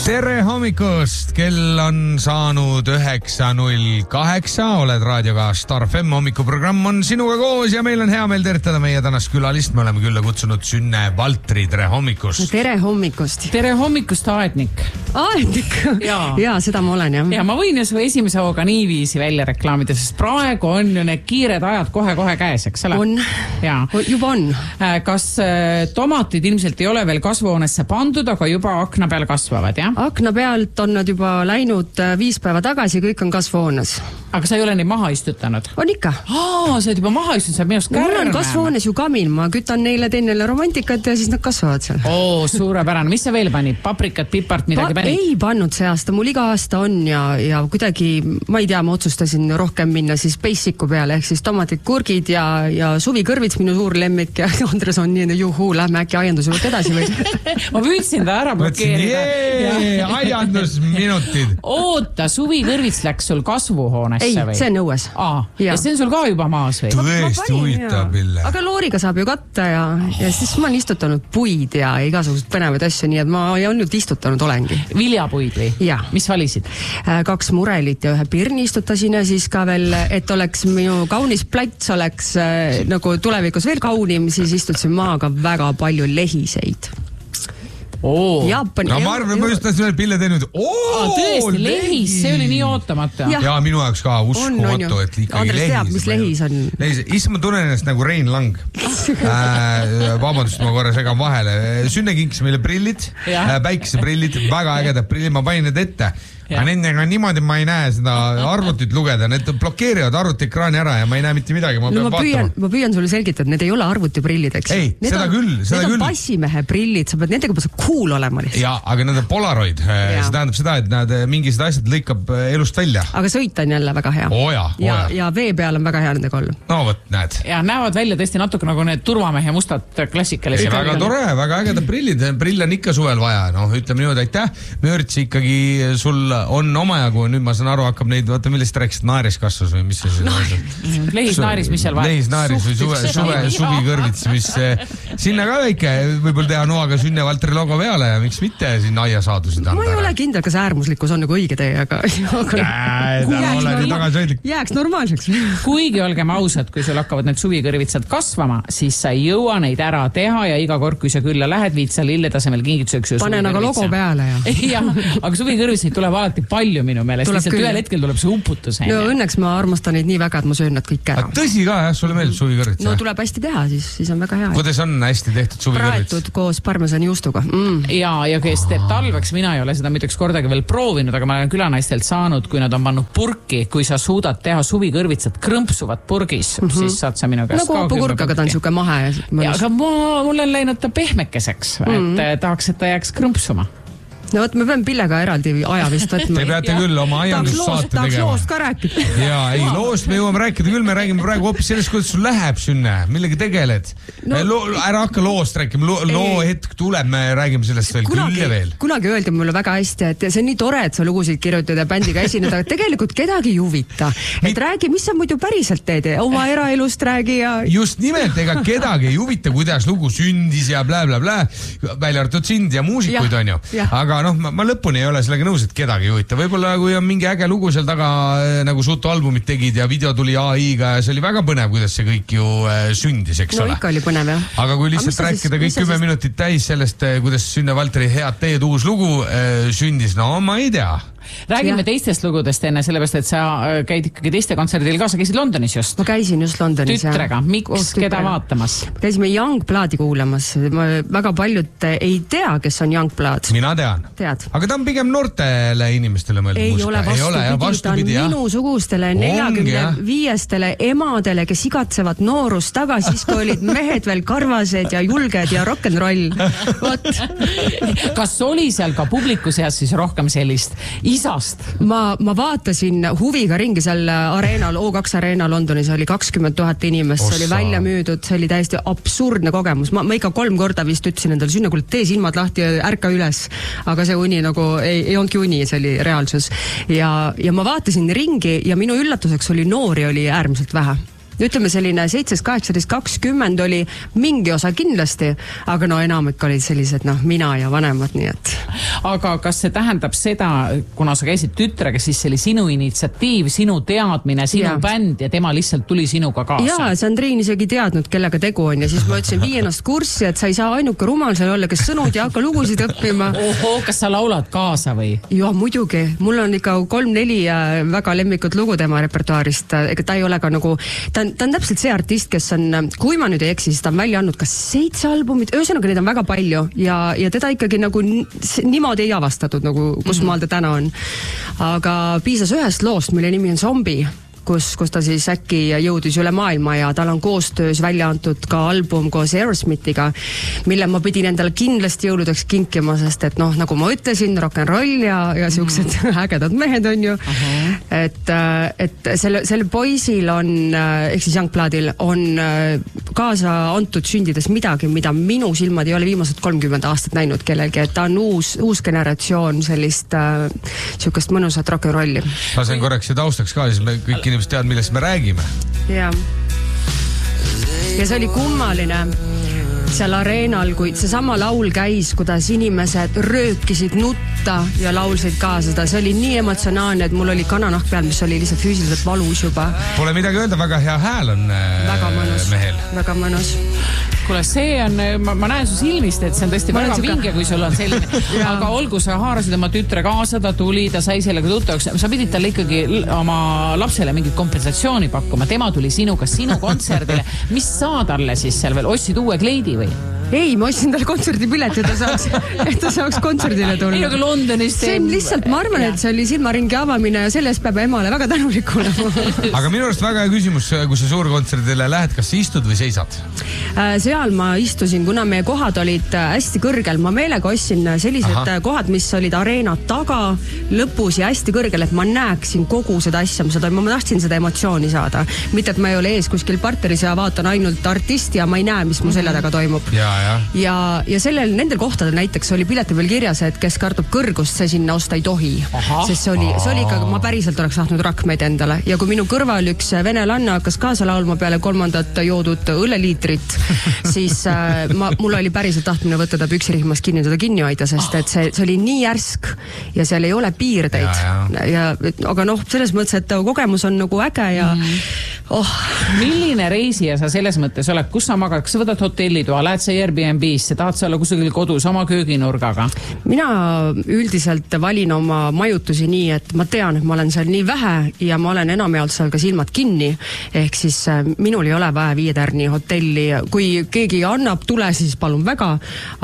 Tere hommikust, kell on saanud 9.08, oled raadioga Star FM, hommikuprogramm on sinuga koos ja meil on hea meel tervitada meie tänast külalist. Me oleme külla kutsunud Sünne Valtri, tere hommikust. Tere hommikust. Tere hommikust, aednik. Aednik? Jaa, seda ma olen, jah. Ja ma võin ju su esimese hooga niiviisi välja reklaamida, sest praegu on ju need kiired ajad kohe-kohe käes, eks ole? On, juba on. Kas tomatid ilmselt ei ole veel kasvuhoonesse pandud, aga juba akna peal kasvavad, jah? Akna pealt on nad juba läinud 5 päeva tagasi, kõik on kasvuhoones. Aga sa ei ole neid maha istutanud? On ikka. Sa oled juba maha istutanud, sa minust kärme. Mul on kasvuhoones ju kamin, ma kütan neile, teen neile romantikat ja siis nad kasvavad seal. Suurepärane. Mis sa veel panid? Paprikat, pipart, midagi panid? Ei pannud see aasta, mul iga aasta on ja kuidagi, ma ei tea, ma otsustasin rohkem minna siis basicu peale, ehk siis tomatid, kurgid ja suvikõrvits, minu suur lemmik ja Andres on nii, lähme äkki aiandusjuurde edasi või? Ma püüdsin ta ära blokeerida. Aiandusminutid. Oota, suvikõrvits läks sul kasvuhoonesse või? Ei, see on õues. Ja see on sul ka juba maas või? Tõesti huvitav, Pille. Aga looriga saab ju katta ja siis ma olen istutanud puid ja igasugused põnevaid asju, nii et ma ainult istutanud olengi. Viljapuid või? Ja. Mis valisid? 2 murelit ja 1 pirni istutasin ja siis ka veel, et oleks minu kaunis plats oleks nagu tulevikus veel kaunim, siis istutasin maaga väga palju lehiseid. Jaapani. No ma arvan, ma just tahtsin veel Pille teinud. Tõesti, lehis, see oli nii ootamata. Ja minu jaoks ka uskumatu, et ikkagi Andres teab, mis lehis on. Issa, ma tunnen ennast nagu Rein Lang. Vabandust, ma korra segan vahele. Sünne kinkis meile prillid, päikeseprillid, väga ägedad prillid, ma panin need ette. Aga nendega niimoodi ma ei näe seda arvutit lugeda, need blokeerivad arvutiekraani ära ja ma ei näe mitte midagi, ma pean vaatama. Ma püüan sulle selgitada, need ei ole arvutiprillid, eks? Ei, seda küll. Need on bassimehe prillid, sa pead nendega pead cool olema lihtsalt. Ja, aga need on Polaroid, see tähendab seda, et nad mingised asjad lõikab elust välja. Aga sõita on jälle väga hea. Ja vee peal on väga hea nendega olla. No võt, näed. Ja näevad välja tõesti natuke nagu need turvamehe mustad klassikalised. Väga tore, väga ägedad prillid, prill on ikka suvel vaja, ütleme niimoodi, aitäh, mörts ikkagi sul on omajagu, nüüd ma saan aru, hakkab neid, vaata millest rääkisid, naeriskasvus või mis see siin? Lehisnaaris, mis seal vaja? Lehisnaaris või suvikõrvits, mis sinna ka väike, võib-olla teha noaga Sünne Valtri logo peale ja miks mitte siin aiasaadusid anda. Ma ei ole kindel, kas äärmuslikkus on nagu õige tee, aga jääks normaalseks. Kuigi olgem ausad, kui sul hakkavad need suvikõrvitsad kasvama, siis sa ei jõua neid ära teha ja iga kord, kui sa külla lähed, viid seal lilletasemel kingituseks panen aga logo peale ja. Aga suvikõrvitsaid tuleb alati palju minu meelest, lihtsalt ühel hetkel tuleb see uputus. No õnneks ma armastan neid nii väga, et ma söön nad kõik ära. Tõsi ka, jah, sulle meeldib suvikõrvits? No tuleb hästi teha, siis on väga hea. Kuidas on hästi tehtud suvikõrvits? Praetud koos parmesani juustuga. Ja kes teeb talveks, mina ei ole seda muideks kordagi veel proovinud, aga ma olen külanaistelt saanud, kui nad on pannud purki, kui sa suudad teha suvikõrvitsad krõmpsuvad purgis, siis saad sa minu käest nagu hapukurk, aga ta on siuke mahe. Ja, aga mul on läinud ta pehmekeseks, et tahaks, et ta jääks krõmpsuma. No võt, me peame Pillega eraldi aja vist võtma. Te peate küll oma aiandussaate tegema. Tahaks loost ka rääkida. Jaa, ei, loost me jõuame rääkida küll, me räägime praegu hoopis sellest, kuidas sul läheb, Sünne, millega tegeled. Ära hakka loost rääkima, loo hetk tuleb, me räägime sellest veel küll ja veel. Kunagi öeldi mulle väga hästi, et see on nii tore, et sa lugusid kirjutada ja bändiga esineda, aga tegelikult kedagi ei huvita. Et räägi, mis sa muidu päriselt teed, oma eraelust räägi ja... Just nimelt, ega kedagi ei huvita, kuidas lugu sündis ja blä, välja arvatud sind ja muusikuid on ju. Aga ma lõpuni ei ole sellega nõus, et kedagi ei huvita. Võib-olla kui on mingi äge lugu seal taga, nagu Sutu albumit tegid ja video tuli AI-ga ja see oli väga põnev, kuidas see kõik ju sündis, eks ole. No ikka oli põnev, jah. Aga kui lihtsalt rääkida kõik 10 minutit täis sellest, kuidas Sünne Valtri head teed uus lugu sündis, no ma ei tea. Räägime teistest lugudest enne, sellepärast, et sa käid ikkagi teiste kontserdil ka, sa käisid Londonis just. Ma käisin just Londonis. Tütrega, miks, keda vaatamas? Käisime Youngbladi kuulamas. Väga paljud ei tea, kes on Youngblood. Mina tean. Tead. Aga ta on pigem noortele inimestele mõeldud muusika. Ei ole vastupidi, ta on minusugustele 45-stele emadele, kes igatsevad noorust tagasi, siis kui olid mehed veel karvased ja julged ja rock'n'roll. Kas oli seal ka publiku seas siis rohkem sellist isast? Ma vaatasin huviga ringi seal areenal, O2 areena Londonis oli 20 000 inimest, see oli välja müüdud, see oli täiesti absurdne kogemus. Ma ikka 3 korda vist ütlesin endale, Sünne, kuule, tee silmad lahti ja ärka üles. Aga see uni nagu ei ongi uni, see oli reaalsus. Ja ma vaatasin ringi ja minu üllatuseks oli noori oli äärmiselt vähe. Ütleme selline 17, 18, 20 oli mingi osa kindlasti, aga enamik olid sellised, mina ja vanemad, nii et... Aga kas see tähendab seda, kuna sa käisid tütrega, siis see oli sinu initsiatiiv, sinu teadmine, sinu bänd ja tema lihtsalt tuli sinuga kaasa? Jaa, Sandriin isegi teadnud, kellega tegu on ja siis ma ütlesin, vii ennast kurssi, et sa ei saa ainuke rumal seal olla, kes sõnud ja hakka lugusid õppima. Oho, kas sa laulad kaasa või? Jaa, muidugi. Mul on ikka 3-4 väga lemmikud lugu tema repertuaarist. Ega ta ei ole ka nagu, ta on täpselt see artist, kes on, kui ma nüüd ei eksi, siis ta on välja andnud ka 7 albumit, ühesõnaga neid on väga palju ja teda ikkagi nagu niimoodi ei avastatud, nagu kus maal ta täna on. Aga piisas ühest loost, mille nimi on Zombie, kus ta siis äkki jõudis üle maailma ja tal on koostöös välja antud ka album koos Aerosmithiga, mille ma pidin endale kindlasti jõuludeks kinkima, sest et noh, nagu ma ütlesin, rock'n'roll ja siuksed ägedad mehed on ju. Et selle poisil on, ehk siis Youngbloodil on kaasa antud sündides midagi, mida minu silmad ei ole viimased 30 aastat näinud kellelgi, et ta on uus generatsioon sellist siukest mõnusat rock'n'rolli. Lasen korraks ja taustaks ka, siis me kõik inimesed teavad, millest me räägime. Ja see oli kummaline seal areenal, kui see sama laul käis, kuidas inimesed röökisid nutta ja laulsid ka seda. See oli nii emotsionaalne, et mul oli kananahk peal, mis oli lihtsalt füüsiliselt valus juba. Pole midagi öelda, väga hea hääl on väga mõnus, mehel. Väga mõnus. Kuule, see on, ma näen su silmist, et see on tõesti väga vinge, kui sul on selline. Aga olgu, sa haarasid oma tütre kaasa, ta tuli, ta sai sellega tuttavaks. Sa pidid talle ikkagi oma lapsele mingit kompensatsiooni pakkuma. Tema tuli sinuga sinu kontserdile. Mis sa talle siis seal veel? Ostsid uue kleidi või? Ei, ma ostsin talle kontserdipilet, et ta saaks kontserdile tulla. Ei, aga Londonist... See on lihtsalt, ma arvan, et see oli silmaringi avamine ja sellest peab emale väga tänulik olema. Aga minu arust väga hea küsimus, kui sa suurkontserdile lähed, kas sa istud või seisad? Seal ma istusin, kuna meie kohad olid hästi kõrgel. Ma meelega ostsin sellised kohad, mis olid areena taga, lõpus ja hästi kõrgel, et ma näeksin kogu seda asja, ma tahtsin seda emotsiooni saada. Mitte, et ma ei ole ees kuskil parteris ja vaatan ainult artisti ja ma ei näe, mis mu selja taga toimub. Ja nendel kohtadel näiteks oli pileti peal kirjas, et kes kardab kõrgust, see sinna osta ei tohi. Sest see oli ikka, ma päriselt oleks tahtnud rakmeid endale. Ja kui minu kõrval üks venelanna hakkas kaasa laulma peale 3. joodud õlleliitrit, siis mul oli päriselt tahtmine võtta ta püksirihmas kinni, teda kinni hoida, sest et see oli nii järsk ja seal ei ole piirdeid. Aga noh, selles mõttes, et kogemus on nagu äge ja Milline reisija sa selles mõttes oled? Kus sa magad? Kas sa võtad hotellitoa? Lähed sa Airbnb-sse? Tahad sa olla kusagil kodus oma kööginurgaga? Mina üldiselt valin oma majutusi nii, et ma tean, et ma olen seal nii vähe ja ma olen enamjaolt seal ka silmad kinni. Ehk siis minul ei ole vaja 5 tärni hotelli. Kui keegi annab tule, siis palun väga.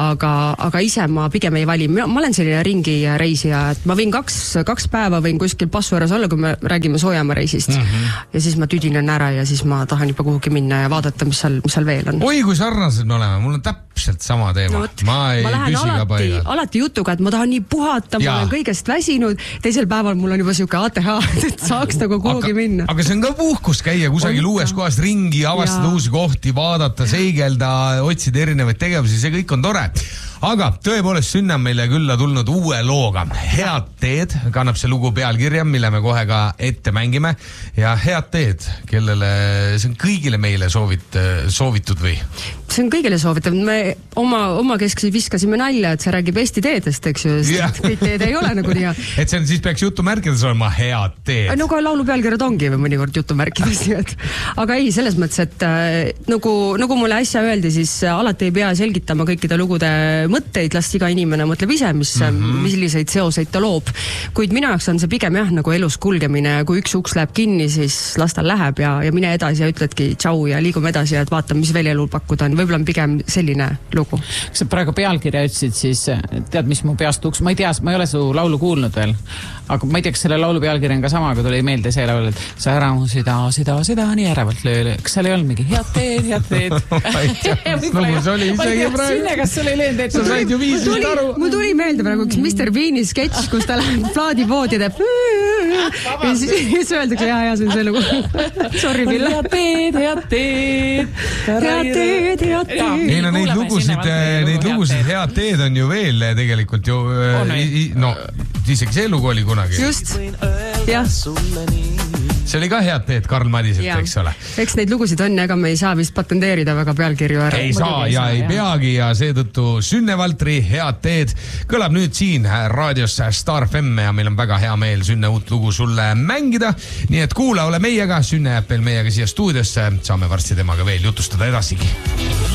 Aga ise ma pigem ei vali. Ma olen selline ringi reisija, et ma võin 2 päeva võin kuskil Passueres olla, kui me räägime Soojamaa reisist. Ja siis ma tüdinen ära ja siis ma tahan juba kuhugi minna ja vaadata, mis seal veel on. Oi, kui sarnased me oleme, mul on täpselt sama teema. Ma ei püsi ka paigal. Alati jutuga, et ma tahan nii puhata, ma olen kõigest väsinud, teisel päeval mul on juba siuke ATH, et saaks nagu kuhugi minna. Aga see on ka puhkus käia kusagil uues kohas ringi, avastada uusi kohti, vaadata, seigelda, otsida erinevaid tegevusi, see kõik on tore. Aga tõepoolest Sünna meile külla tulnud uue looga. Head teed kannab see lugu pealkirja, mille me kohe ka ette mängime. Ja head teed, kellele see on kõigile meile soovitud või? See on kõigile soovitav. Me oma kesksid viskasime nalja, et see räägib Eesti teedest, eks ju. Kõik teed ei ole nagu nii. Et see on siis peaks jutumärkides olema head teed. No ka laulu pealkirjad ongi või mõnikord jutumärkides. Aga ei, selles mõttes, et nagu mulle äsja öeldi, siis alati ei pea selgitama kõikide lugude mõtteid, last iga inimene mõtleb ise, milliseid seoseid ta loob. Kuid minu jaoks on see pigem nagu elus kulgemine. Kui üks uks läheb kinni, siis las ta läheb ja mine edasi ja ütledki tšau ja liigume edasi ja vaata, mis veel elul pakkuda on. Võib-olla on pigem selline lugu. Kas sa praegu pealkirja ütlesid, siis tead, mis mu peast uks? Ma ei tea, ma ei ole su laulu kuulnud veel. Aga ma ei tea, kas selle laulu pealkirja on ka sama, kui tuli meelde see laul, et sa ära mu seda nii ärevalt lööle. Kas seal ei olnud mingi head teed? Ma ei tea, mis lugu see oli isegi praegu. Kas sul ei löönud, et sa said ju viisist aru? Mul tuli meelde praegu üks Mr. Beani sketš, kus ta läheb plaadipoodi ja teeb ja siis öeldakse, ja see on see lugu. Sorry, Ville. Head teed. Ei, no neid lugusid head teed on ju veel tegelikult ju, no isegi see lugu oli kunagi. Just, jah. see oli ka head teed Karl Madiselt, eks ole. Eks neid lugusid on, ega me ei saa vist patenteerida väga pealkirju ära. Ei saa ja ei peagi ja seetõttu Sünne Valtri head teed kõlab nüüd siin raadios Star FM ja meil on väga hea meel Sünne uut lugu sulle mängida. Nii et kuula, ole meiega, Sünne jääb veel meiega siia stuudiosse, saame varsti temaga veel jutustada edasigi.